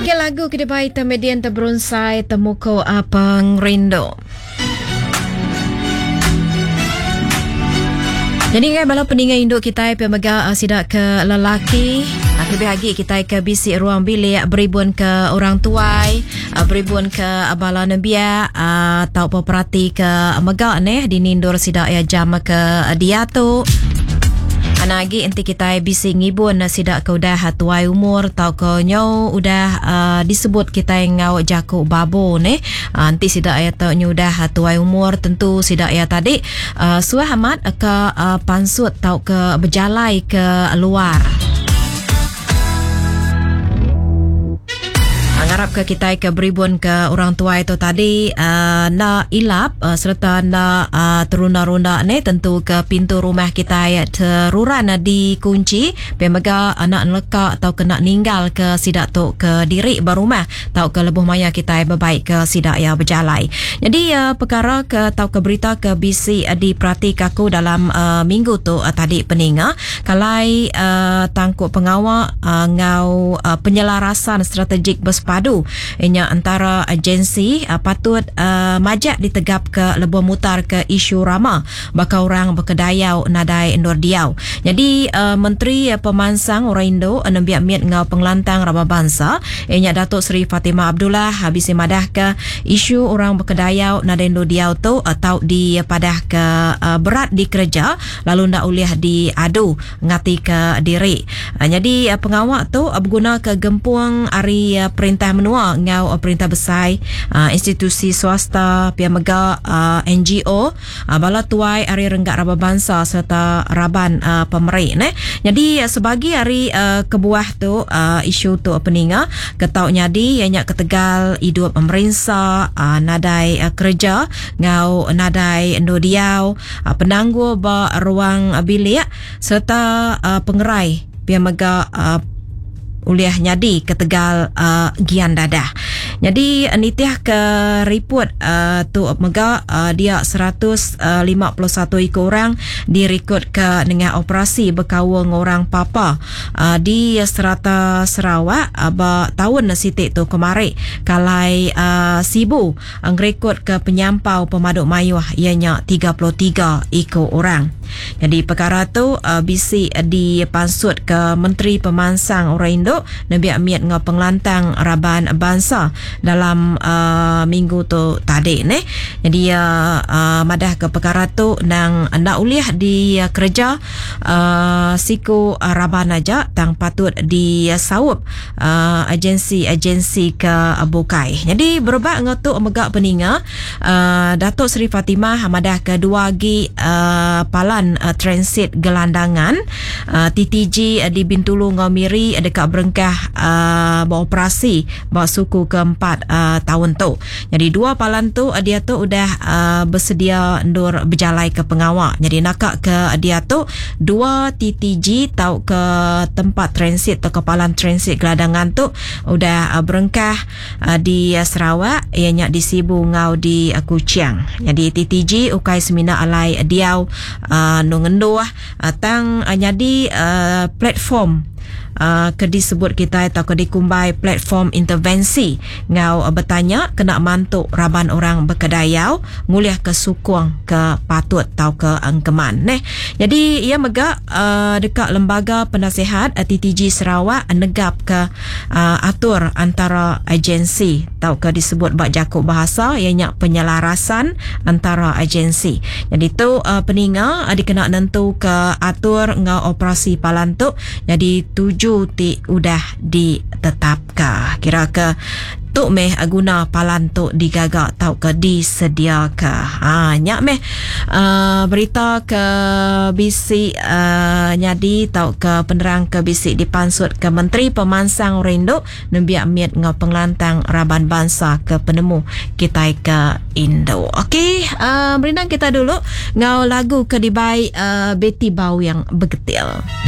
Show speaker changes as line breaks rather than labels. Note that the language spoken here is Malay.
Okey, lagu kedepai Temedian Tebronsai Temuko Apang Rindo. Jadi kan bala peningai induk kita pemega sidak ke lelaki, lebih lagi kita ke bisik ruang bilik beribun ke orang tuai, beribun ke bala nebia atau peperhati ke megak ni dinindur sidak ya jam ke dia tu. Anagi enti kita bisik ngibun sidak ke udah tuai umur tau ke nyau udah disebut kita ngau jaku babo ni anti sidak ya tau nyu udah tuai umur tentu sidak ya tadi suah amat ke pansut tau ke berjalai ke luar. Ngarap ke kita ke beribun ke orang tua itu tadi nak ilap serta nak terunda-runda ni tentu ke pintu rumah kita ya teruran dikunci pemega anak leka atau kena ninggal ke sidak tu ke diri berumah tau ke lebuh maya kita berbaik ke sidak ya berjalai. Jadi perkara ke tau ke berita ke bisi diperhati kaku dalam minggu tu tadi peninga kalai tangkuk pengawal ngau penyelarasan strategik bersepada ianya antara agensi patut majak ditegap ke lebuh mutar ke isu rama bakal orang berkedayau nadai Nur Diau. Jadi Menteri Pemansang orang Indo nembiak miat ngau pengelantang Rama Bangsa ianya Datuk Seri Fatimah Abdullah habis madah ke isu orang berkedayau nadai Nur Diau tu atau di padah ke berat di kerja lalu ndak ulih diadu ngati ke diri. Jadi pengawak tu berguna ke gempuang ari perintah menua ngau perintah besar institusi swasta pihak mega NGO bala tuai hari renggak Raba Bangsa serta raban pemerintah ne. Jadi sebagi hari kebuah tu isu tu peninga ketau nyadi ianya ketegal hidup pemerintah nadai kerja ngau nadai Ndodiau penangguh ba ruang bilik serta pengerai pihak mega uliah nyadi ketegal gian dadah. Jadi nitiah ke report tu mega dia 151 ikut orang direkod ke dengan operasi berkawal orang papa di Serata Sarawak tahun sitik tu kemari kalai sibu ngrekod ke penyampau pemaduk mayuh ianya 33 ikut orang. Jadi perkara tu bisi dipansut ke Menteri Pemansang orang Indo Nabi Amiat ngau pengelantang Raban Bangsa dalam minggu tu tadi ni. Jadi madah ke perkara tu nang nak uliah di kerja siku Raban aja tang patut disaup agensi ke bukai. Jadi berubah ngau tu megak peninga Datuk Seri Fatimah madah ke dua gi palan transit gelandangan TTG di Bintulu ngau Miri dekat Berengkah beroperasi bawa suku keempat tahun tu. Jadi dua palan tu dia tu udah bersedia ndur berjalai ke pengawal. Jadi nakak ke dia tu dua TTG tau ke tempat transit atau kepalan transit gelandangan tu udah Berengkah di Sarawak ianya di Sibu ngau di Kuching. Jadi TTG ukai semina alai diau nungenduh tang jadi platform ke disebut kita atau ke dikumbai platform intervensi ngau bertanya kena mantuk raban orang berkedayau nguliah ke sukung ke patut tau ke angkeman neh. Jadi ia megak dekat lembaga penasihat TTG Sarawak negap ke atur antara agensi tau ke disebut bak jakuk bahasa ianya penyelarasan antara agensi. Jadi tu peninga dikena nentu ke atur ngau operasi palantuk. Jadi 7 ti udah ditetapkan. Kira ke tuk meh guna palan tuk digagak tau ke disediakan. Nyak meh berita ke bisi nyadi tau ke penerang ke bisi dipansut ke Menteri Pemansang Rindo nembiak miat ngau pengelantang Raban Bangsa ke penemu kita ke Indo. Okey, berindang kita dulu ngau lagu ke dibai Betty Bau yang begetil.